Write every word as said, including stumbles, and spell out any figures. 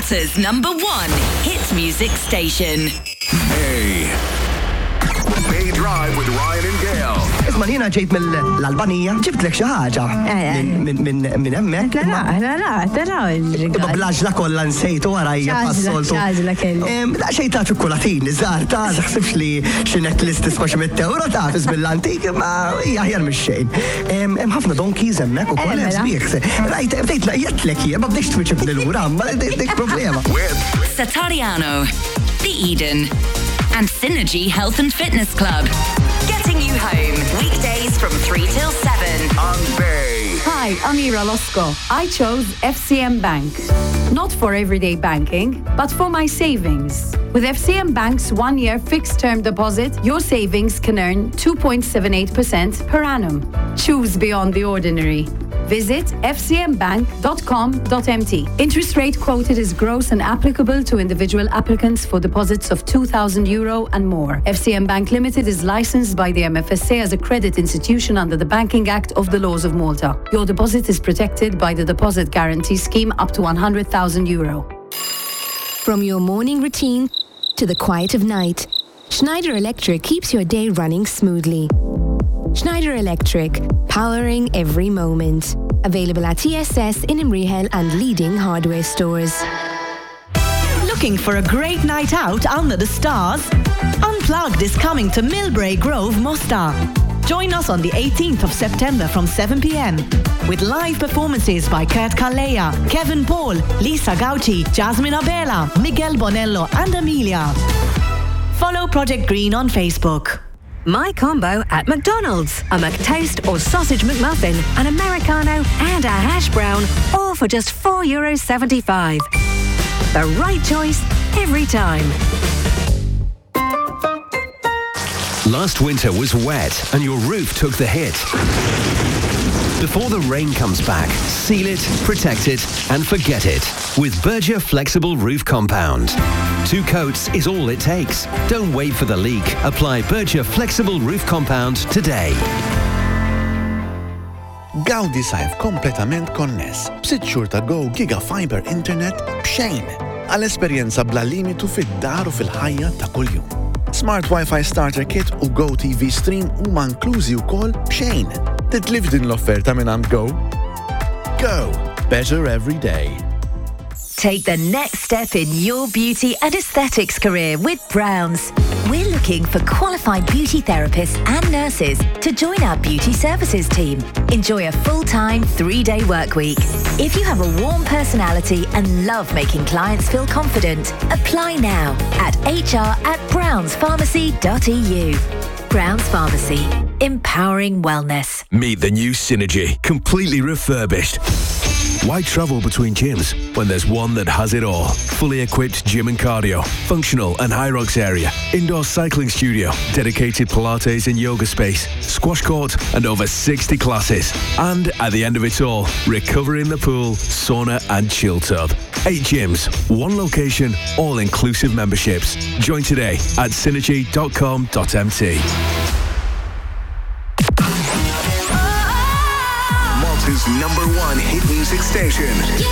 Malta's number one hit music station. Bay. Bay Drive with Ryan and Gail. Isma' jiena ġejt mill-Albanija, ġibtlek xi ħaġa minn hemmhekk. La la, la la, tara Imma bl-għaġla kollha nsejtu warajja pas-soltu. X'għaġla kelli. Xejn ta' ċokkolatin, żgħar ta' taħsibx li xi necklace tiswa xi mit euro ta' mill-antik, ma hija aħjar mix-xejn. Hemm ħafna donkeys hemmhekk ukoll hemm sbieħ. Rajt bdejt laqjetlek hija, ma bdejx twiċċib lil lura, ma dik problema. Satariano, The Eden, and Synergy Health and Fitness Club. Getting you home weekdays from three till seven On Bay. Hi, I'm Ira Losco. I chose F C M Bank. Not for everyday banking, but for my savings. With F C M Bank's one-year fixed-term deposit, your savings can earn two point seven eight percent per annum. Choose beyond the ordinary. Visit f c m bank dot com dot m t. Interest rate quoted is gross and applicable to individual applicants for deposits of two thousand euro and more. F C M Bank Limited is licensed by the M F S A as a credit institution under the Banking Act of the Laws of Malta. Your deposit is protected by the Deposit Guarantee Scheme up to one hundred thousand euro. From your morning routine to the quiet of night, Schneider Electric keeps your day running smoothly. Schneider Electric, powering every moment. Available at T S S in Imrihel and leading hardware stores. Looking for a great night out under the stars? Unplugged is coming to Millbrae Grove, Mostar. Join us on the eighteenth of September from seven p.m. with live performances by Kurt Kalea, Kevin Paul, Lisa Gauci, Jasmine Abela, Miguel Bonello and Amelia. Follow Project Green on Facebook. My combo at McDonald's. A McToast or sausage McMuffin, an Americano and a hash brown, all for just four euros seventy-five. The right choice every time. Last winter was wet and your roof took the hit. Before the rain comes back, seal it, protect it and forget it with Berger Flexible Roof Compound. Two coats is all it takes. Don't wait for the leak. Apply Berger Flexible Roof Compound today. Gawdi sajf kompletament konness b'sitt xhur ta' Go Giga Fiber Internet b'xejn għall-esperjenza bla limitu fid-dar u fil-ħajja ta' kuljum. Smart Wi-Fi Starter Kit u Go T V Stream huma inklużi wkoll b'xejn. Titlif din l-offerta minn Go? Go. Better every day. Take the next step in your beauty and aesthetics career with Browns. We're looking for qualified beauty therapists and nurses to join our beauty services team. Enjoy a full-time, three-day work week. If you have a warm personality and love making clients feel confident, apply now at h r at browns pharmacy dot e u. Browns Pharmacy, empowering wellness. Meet the new Synergy, completely refurbished. Why travel between gyms when there's one that has it all? Fully equipped gym and cardio, functional and high rocks area, indoor cycling studio, dedicated Pilates and yoga space, squash court and over sixty classes. And at the end of it all, recovery in the pool, sauna and chill tub. Eight gyms, one location, all-inclusive memberships. Join today at synergy dot com dot m t. Malta's number one hit music station.